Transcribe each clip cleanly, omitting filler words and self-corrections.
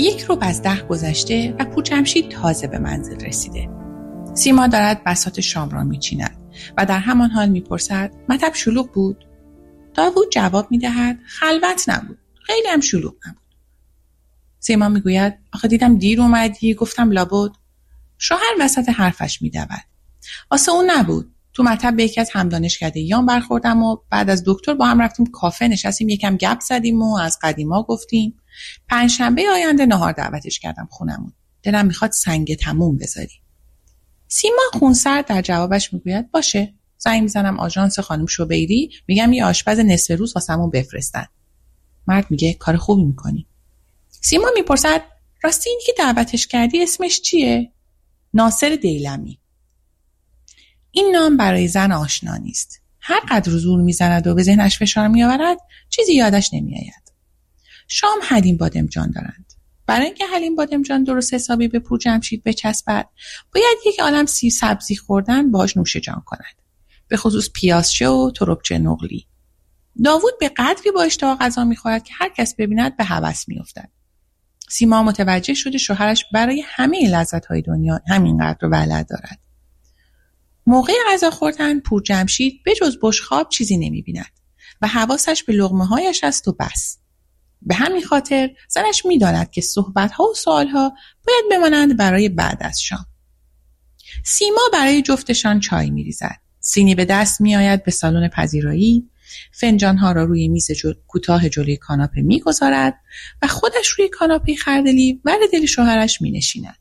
1 ربع از 10 گذشته و پورجمشید تازه به منزل رسیده. سیما دارد بساط شام را میچیند و در همان حال میپرسد مطب شلوغ بود؟ داوود جواب میدهد خلوت نبود، خیلی هم شلوغ نبود. سیما میگوید آخه دیدم دیر اومدی، گفتم لابد. شوهر وسط حرفش میدود واسه اون نبود، تو مطب به یکی از همدانشکدهیان برخوردم و بعد از دکتر با هم رفتیم کافه نشستیم، یکم گپ زدیم و از قدیما گفتیم. 5 شنبه آینده نهار دعوتش کردم خونمون، دلم میخواد سنگ تموم بذاری. سیما خونسرد در جوابش میگوید باشه، زنگ میزنم آژانس خانم شوبیری، میگم یه آشپز نصف روز واسمون بفرستن. مرد میگه کار خوبی میکنی. سیما میپرسد راستی اینی که دعوتش کردی اسمش چیه؟ ناصر دیلمی. این نام برای زن آشنا نیست. هر قدر زور میزند و به ذهنش فشار میآورد چیزی یادش نمیآید. شام حلیم بادمجان دارند. برای اینکه حلیم بادمجان درست حسابی به پورجمشید بچسبد، باید یک عالم سبزی خوردن باهاش نوش جان کند. به خصوص پیازچه و تربچه نقلی. داوود به قدری با اشتها غذا میخورد که هر کس ببیند به هوس میافتد. سیما متوجه شده شوهرش برای همه لذت‌های دنیا همینقدر ولع دارد. موقع غذا خوردن پورجمشید به جز بشقاب چیزی نمی‌بیند و حواسش به لقمه‌هایش است و بس. به همین خاطر زنش می‌داند که صحبت‌ها و سوال‌ها باید بمانند برای بعد از شام. سیما برای جفتشان چای می‌ریزد. سینی به دست می‌آید به سالن پذیرایی، فنجان‌ها را روی میز کوتاه جلوی کاناپه می‌گذارد و خودش روی کاناپه خردلی ور دل شوهرش می‌نشیند.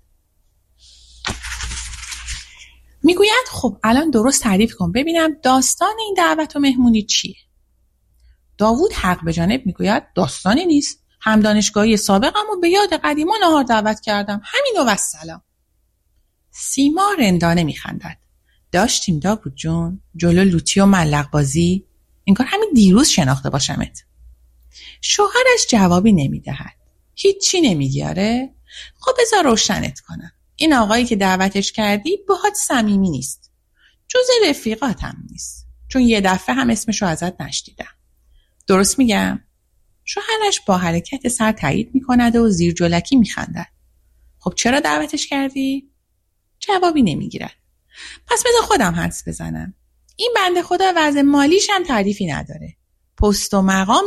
میگوید خب الان درست تعریف کن ببینم داستان این دعوت و مهمونی چیه؟ داوود حق به جانب میگوید داستانی نیست، همدانشگاهی سابقم و به یاد قدیما نهار دعوت کردم، همین و السلام. سیما رندانه میخندد. داشتیم داوود جون، جلو لوتی و ملق بازی، انگار همین دیروز شناخته باشمت. شوهرش جوابی نمیدهد. هیچی نمیگی آره؟ خب بذار روشنت کنم. این آقایی که دعوتش کردی باهات صمیمی نیست. جزء رفیقاتم نیست. چون یه دفعه هم اسمشو ازت نشنیدم. درست میگم؟ شوهرش با حرکت سر تایید میکند و زیر جلکی میخندد. خب چرا دعوتش کردی؟ جوابی نمیگیرد. پس بذار خودم حدس بزنم. این بنده خدا وضع مالیش هم تعریفی نداره. پست و مقام